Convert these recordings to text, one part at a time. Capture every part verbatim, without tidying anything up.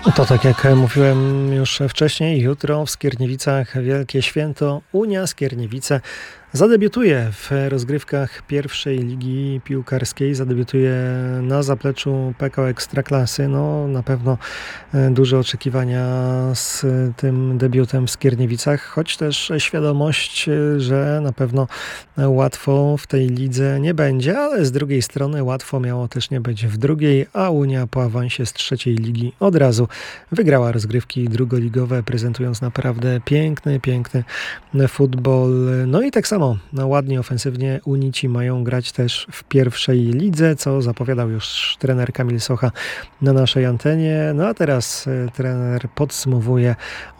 To tak jak mówiłem już wcześniej, jutro w Skierniewicach wielkie święto. Unia Skierniewice zadebiutuje w rozgrywkach pierwszej ligi piłkarskiej, zadebiutuje na zapleczu P K O Ekstraklasy. No na pewno duże oczekiwania z tym debiutem w Skierniewicach, choć też świadomość, że na pewno łatwo w tej lidze nie będzie, ale z drugiej strony łatwo miało też nie być w drugiej, a Unia po awansie z trzeciej ligi od razu wygrała rozgrywki drugoligowe, prezentując naprawdę piękny, piękny futbol. No i tak samo no, ładnie, ofensywnie Unici mają grać też w pierwszej lidze, co zapowiadał już trener Kamil Socha na naszej antenie. No a teraz trener podsumowuje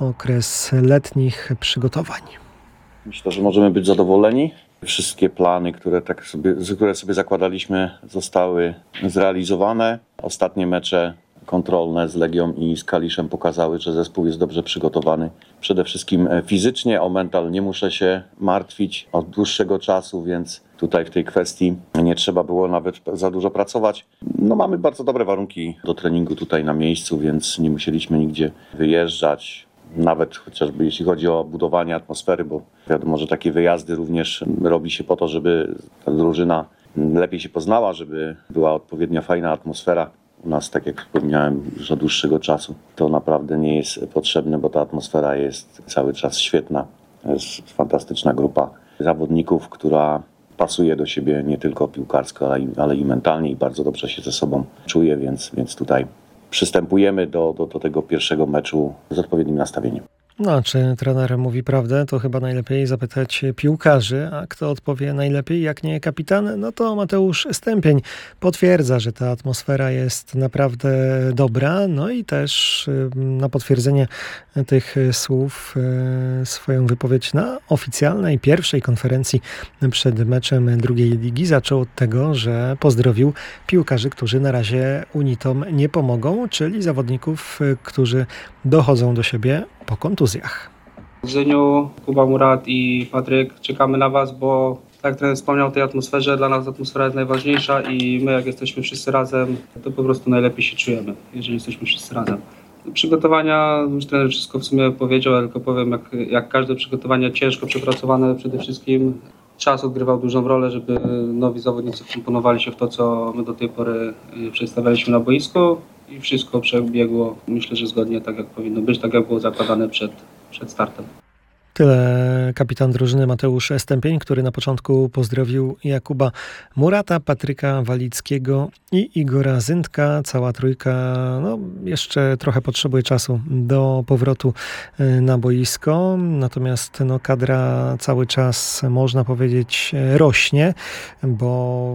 okres letnich przygotowań. Myślę, że możemy być zadowoleni. Wszystkie plany, które, tak sobie, które sobie zakładaliśmy, zostały zrealizowane. Ostatnie mecze kontrolne z Legią i z Kaliszem pokazały, że zespół jest dobrze przygotowany. Przede wszystkim fizycznie, o mental nie muszę się martwić od dłuższego czasu, więc tutaj w tej kwestii nie trzeba było nawet za dużo pracować. No mamy bardzo dobre warunki do treningu tutaj na miejscu, więc nie musieliśmy nigdzie wyjeżdżać. Nawet chociażby jeśli chodzi o budowanie atmosfery, bo wiadomo, że takie wyjazdy również robi się po to, żeby ta drużyna lepiej się poznała, żeby była odpowiednia, fajna atmosfera. U nas, tak jak wspomniałem, już od dłuższego czasu to naprawdę nie jest potrzebne, bo ta atmosfera jest cały czas świetna. To jest fantastyczna grupa zawodników, która pasuje do siebie nie tylko piłkarsko, ale i, ale i mentalnie i bardzo dobrze się ze sobą czuje, więc, więc tutaj przystępujemy do, do, do tego pierwszego meczu z odpowiednim nastawieniem. No, a czy trener mówi prawdę, to chyba najlepiej zapytać piłkarzy, a kto odpowie najlepiej, jak nie kapitan, no to Mateusz Stępień potwierdza, że ta atmosfera jest naprawdę dobra, no i też na potwierdzenie tych słów swoją wypowiedź na oficjalnej pierwszej konferencji przed meczem drugiej ligi zaczął od tego, że pozdrowił piłkarzy, którzy na razie Unitom nie pomogą, czyli zawodników, którzy dochodzą do siebie po kontuzjach. Zyniu, Kuba, Murat i Patryk, czekamy na Was, bo tak jak trener wspomniał o tej atmosferze, dla nas atmosfera jest najważniejsza i my jak jesteśmy wszyscy razem, to po prostu najlepiej się czujemy, jeżeli jesteśmy wszyscy razem. Przygotowania, już trener wszystko w sumie powiedział, ale tylko powiem, jak, jak każde przygotowania ciężko przepracowane przede wszystkim. Czas odgrywał dużą rolę, żeby nowi zawodnicy wkomponowali się w to, co my do tej pory przedstawialiśmy na boisku i wszystko przebiegło, myślę, że zgodnie tak jak powinno być, tak jak było zakładane przed, przed startem. Tyle kapitan drużyny Mateusz Stępień, który na początku pozdrowił Jakuba Murata, Patryka Walickiego i Igora Zyndka. Cała trójka no, jeszcze trochę potrzebuje czasu do powrotu na boisko. Natomiast no, kadra cały czas, można powiedzieć, rośnie, bo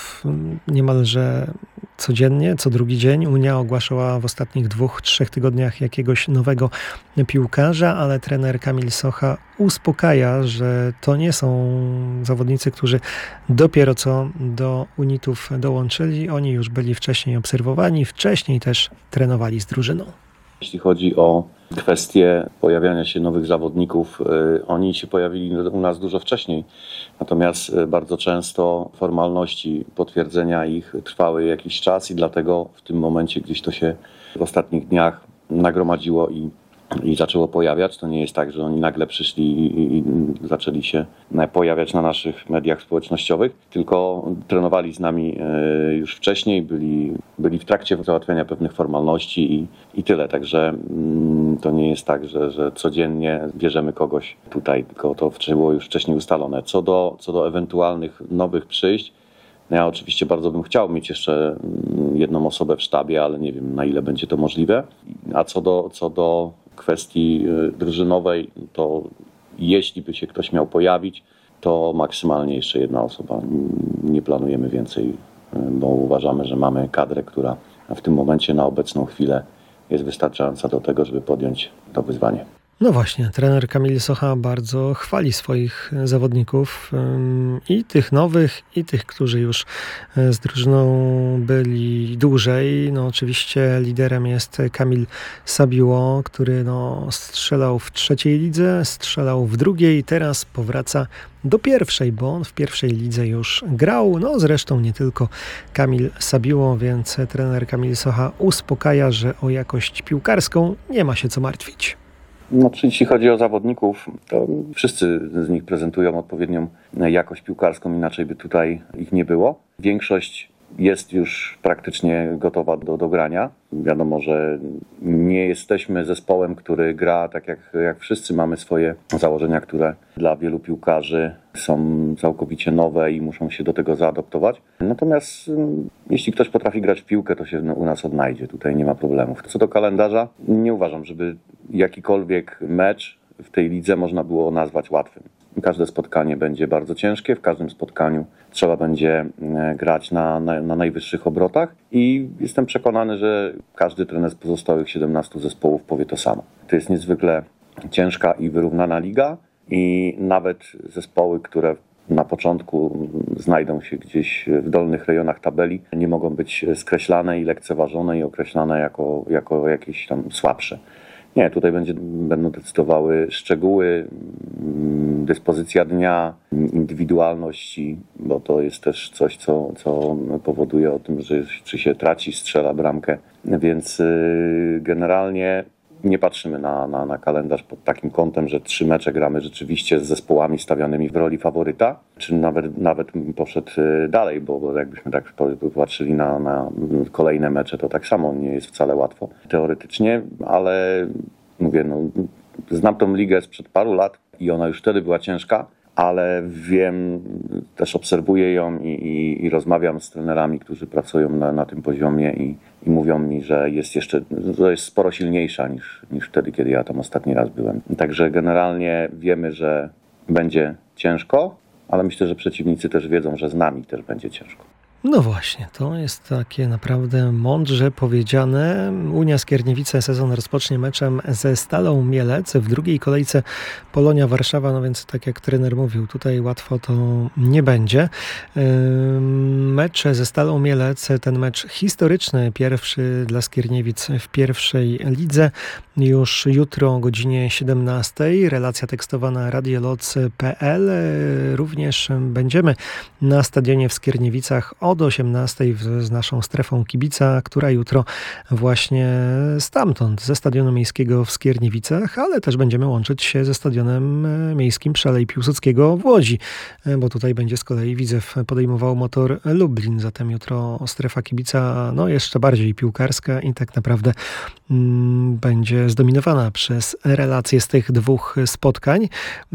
niemalże codziennie, co drugi dzień Unia ogłaszała w ostatnich dwóch, trzech tygodniach jakiegoś nowego piłkarza, ale trener Kamil Socha uspokaja, że to nie są zawodnicy, którzy dopiero co do Unitów dołączyli. Oni już byli wcześniej obserwowani, wcześniej też trenowali z drużyną. Jeśli chodzi o kwestię pojawiania się nowych zawodników, oni się pojawili u nas dużo wcześniej. Natomiast bardzo często formalności potwierdzenia ich trwały jakiś czas i dlatego w tym momencie gdzieś to się w ostatnich dniach nagromadziło i i zaczęło pojawiać. To nie jest tak, że oni nagle przyszli i, i zaczęli się pojawiać na naszych mediach społecznościowych, tylko trenowali z nami już wcześniej, byli, byli w trakcie załatwiania pewnych formalności i, i tyle. Także mm, to nie jest tak, że, że codziennie bierzemy kogoś tutaj, tylko to było już wcześniej ustalone. Co do, co do ewentualnych nowych przyjść, no ja oczywiście bardzo bym chciał mieć jeszcze jedną osobę w sztabie, ale nie wiem, na ile będzie to możliwe. A co do, co do kwestii drużynowej, to jeśli by się ktoś miał pojawić, to maksymalnie jeszcze jedna osoba. Nie planujemy więcej, bo uważamy, że mamy kadrę, która w tym momencie na obecną chwilę jest wystarczająca do tego, żeby podjąć to wyzwanie. No właśnie, trener Kamil Socha bardzo chwali swoich zawodników ym, i tych nowych, i tych, którzy już e, z drużyną byli dłużej. No oczywiście liderem jest Kamil Sabiło, który no, strzelał w trzeciej lidze, strzelał w drugiej, teraz powraca do pierwszej, bo on w pierwszej lidze już grał. No zresztą nie tylko Kamil Sabiło, więc trener Kamil Socha uspokaja, że o jakość piłkarską nie ma się co martwić. No, jeśli chodzi o zawodników, to wszyscy z nich prezentują odpowiednią jakość piłkarską, inaczej by tutaj ich nie było. Większość jest już praktycznie gotowa do, do grania. Wiadomo, że nie jesteśmy zespołem, który gra tak jak, jak wszyscy. Mamy swoje założenia, które dla wielu piłkarzy są całkowicie nowe i muszą się do tego zaadoptować. Natomiast jeśli ktoś potrafi grać w piłkę, to się u nas odnajdzie. Tutaj nie ma problemów. Co do kalendarza, nie uważam, żeby jakikolwiek mecz w tej lidze można było nazwać łatwym. Każde spotkanie będzie bardzo ciężkie, w każdym spotkaniu trzeba będzie grać na, na, na najwyższych obrotach i jestem przekonany, że każdy trener z pozostałych siedemnastu zespołów powie to samo. To jest niezwykle ciężka i wyrównana liga i nawet zespoły, które na początku znajdą się gdzieś w dolnych rejonach tabeli, nie mogą być skreślane i lekceważone i określane jako, jako jakieś tam słabsze. Nie, tutaj będzie, będą decydowały szczegóły, dyspozycja dnia, indywidualności, bo to jest też coś, co, co powoduje o tym, że czy się traci, strzela bramkę. Więc generalnie nie patrzymy na, na, na kalendarz pod takim kątem, że trzy mecze gramy rzeczywiście z zespołami stawianymi w roli faworyta, czy nawet, nawet poszedł dalej, bo, bo jakbyśmy tak patrzyli na, na kolejne mecze, to tak samo nie jest wcale łatwo teoretycznie, ale mówię, no, znam tą ligę sprzed paru lat i ona już wtedy była ciężka, ale wiem, też obserwuję ją i, i, i rozmawiam z trenerami, którzy pracują na, na tym poziomie i, i mówią mi, że jest jeszcze, że jest sporo silniejsza niż, niż wtedy, kiedy ja tam ostatni raz byłem. Także generalnie wiemy, że będzie ciężko, ale myślę, że przeciwnicy też wiedzą, że z nami też będzie ciężko. No właśnie, to jest takie naprawdę mądrze powiedziane. Unia Skierniewice sezon rozpocznie meczem ze Stalą Mielec. W drugiej kolejce Polonia Warszawa, no więc tak jak trener mówił, tutaj łatwo to nie będzie. Mecze ze Stalą Mielec, ten mecz historyczny, pierwszy dla Skierniewic w pierwszej lidze. Już jutro o godzinie siedemnastej. Relacja tekstowa na radioloc kropka p l. Również będziemy na stadionie w Skierniewicach od osiemnastej z naszą strefą kibica, która jutro właśnie stamtąd, ze stadionu miejskiego w Skierniewicach, ale też będziemy łączyć się ze stadionem miejskim przy Alei Piłsudskiego w Łodzi, bo tutaj będzie z kolei Widzew podejmował Motor Lublin, zatem jutro strefa kibica no jeszcze bardziej piłkarska i tak naprawdę mm, będzie zdominowana przez relacje z tych dwóch spotkań.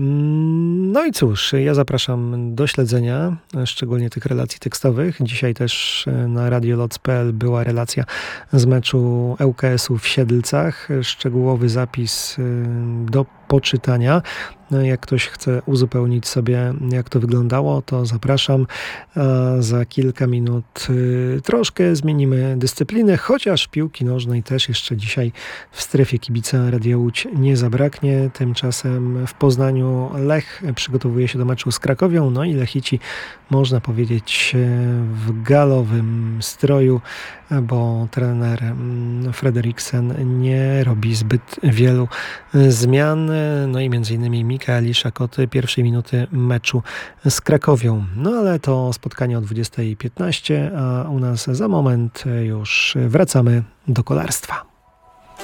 No i cóż, ja zapraszam do śledzenia, szczególnie tych relacji tekstowych. Dzisiaj też na radioloc kropka p l była relacja z meczu L K S-u w Siedlcach. Szczegółowy zapis do poczytania. Jak ktoś chce uzupełnić sobie, jak to wyglądało, to zapraszam. A za kilka minut troszkę zmienimy dyscyplinę, chociaż piłki nożnej też jeszcze dzisiaj w strefie kibica Radia Łódź nie zabraknie. Tymczasem w Poznaniu Lech przygotowuje się do meczu z Krakowią, no i Lechici, można powiedzieć, w galowym stroju, bo trener Frederiksen nie robi zbyt wielu zmian. No i między innymi Mikael Szakoty pierwszej minuty meczu z Krakowią. No ale to spotkanie o dwudziestej piętnaście, a u nas za moment już wracamy do kolarstwa.